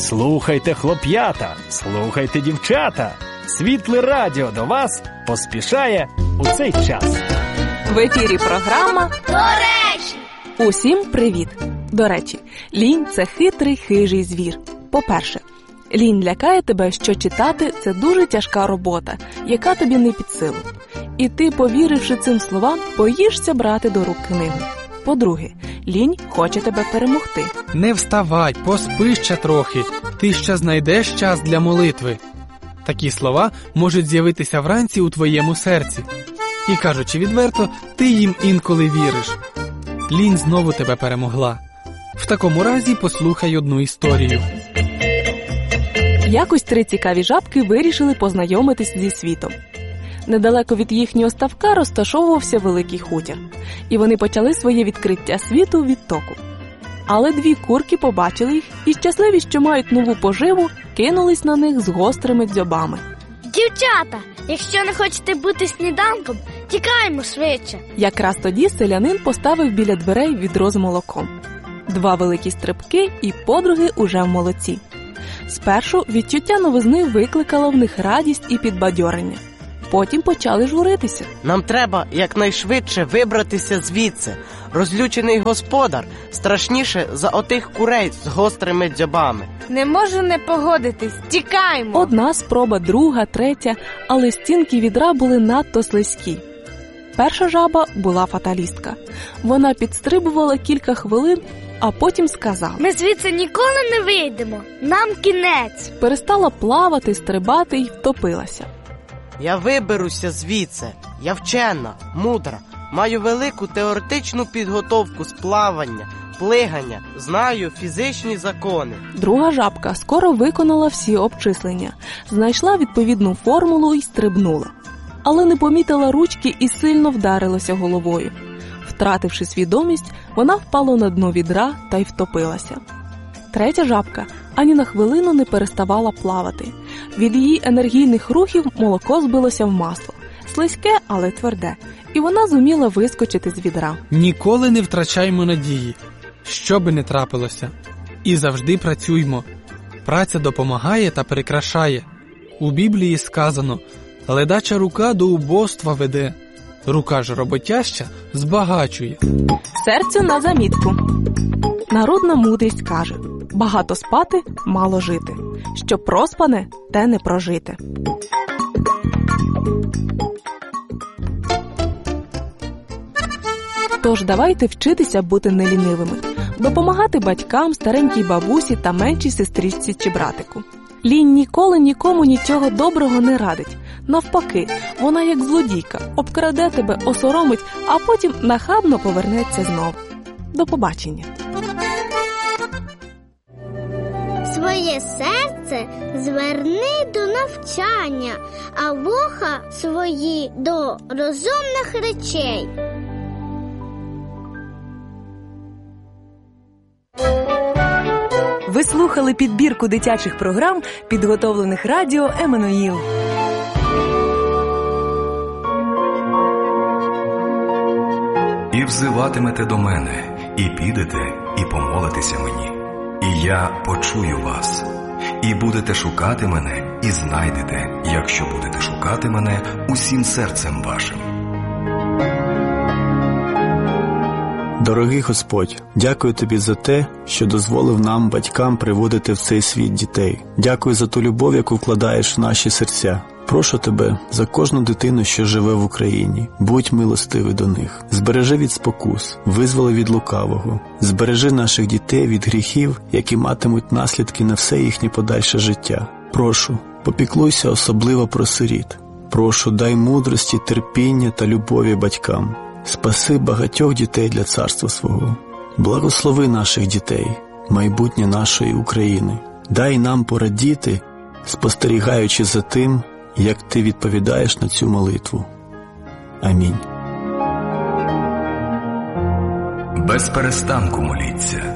Слухайте, хлоп'ята, слухайте, дівчата. Світле радіо до вас поспішає у цей час. В ефірі програма «До речі». Усім привіт! До речі, лінь – це хитрий, хижий звір. По-перше, лінь лякає тебе, що читати – це дуже тяжка робота, яка тобі не під силу. І ти, повіривши цим словам, боїшся брати до рук книгу. По-друге, лінь хоче тебе перемогти. Не вставай, поспи ще трохи, ти ще знайдеш час для молитви. Такі слова можуть з'явитися вранці у твоєму серці. І, кажучи відверто, ти їм інколи віриш. Лінь знову тебе перемогла. В такому разі послухай одну історію. Якось 3 цікаві жабки вирішили познайомитись зі світом. Недалеко від їхнього ставка розташовувався великий хутір. І вони почали своє відкриття світу відтоку. Але 2 курки побачили їх і, щасливі, що мають нову поживу, кинулись на них з гострими дзьобами. Дівчата, якщо не хочете бути сніданком, тікаємо швидше. Якраз тоді селянин поставив біля дверей відро з молоком. 2 великі стрибки і подруги уже в молоці. Спершу відчуття новизни викликало в них радість і підбадьорення. Потім почали журитися. Нам треба якнайшвидше вибратися звідси. Розлючений господар страшніше за отих курей з гострими дзьобами. Не можу не погодитись. Тікаємо. Одна спроба, друга, третя, але стінки відра були надто слизькі. Перша жаба була фаталістка. Вона підстрибувала кілька хвилин, а потім сказала: Ми звідси ніколи не вийдемо. Нам кінець. Перестала плавати, стрибати і втопилася. Я виберуся звідси. Я вчена, мудра, маю велику теоретичну підготовку з плавання, плигання, знаю фізичні закони. Друга жабка скоро виконала всі обчислення, знайшла відповідну формулу і стрибнула. Але не помітила ручки і сильно вдарилася головою. Втративши свідомість, вона впала на дно відра та й втопилася. Третя жабка ані на хвилину не переставала плавати. Від її енергійних рухів молоко збилося в масло. Слизьке, але тверде. І вона зуміла вискочити з відра. Ніколи не втрачаймо надії, що би не трапилося. І завжди працюймо. Праця допомагає та прикрашає. У Біблії сказано: «Ледача рука до убоства веде, рука ж роботяща збагачує». Серцю на замітку. Народна мудрість каже: багато спати, мало жити. Що проспане, те не прожити. Тож давайте вчитися бути нелінивими, допомагати батькам, старенькій бабусі та меншій сестричці чи братику. Лінь ніколи нікому нічого доброго не радить. Навпаки, вона як злодійка, обкраде тебе, осоромить, а потім нахабно повернеться знову. До побачення. Своє серце зверни до навчання, а вуха свої до розумних речей. Ви слухали підбірку дитячих програм, підготовлених радіо «Еммануїл». І взиватимете до мене, і підете, і помолитеся мені. І я почую вас. І будете шукати мене, і знайдете, якщо будете шукати мене усім серцем вашим. Дорогий Господь, дякую Тобі за те, що дозволив нам, батькам, приводити в цей світ дітей. Дякую за ту любов, яку вкладаєш в наші серця. Прошу Тебе за кожну дитину, що живе в Україні. Будь милостивий до них. Збережи від спокус, визволи від лукавого. Збережи наших дітей від гріхів, які матимуть наслідки на все їхнє подальше життя. Прошу, попіклуйся особливо про сиріт. Прошу, дай мудрості, терпіння та любові батькам. Спаси багатьох дітей для царства свого. Благослови наших дітей, майбутнє нашої України. Дай нам порадіти, спостерігаючи за тим, як Ти відповідаєш на цю молитву. Амінь. Без перестанку моліться.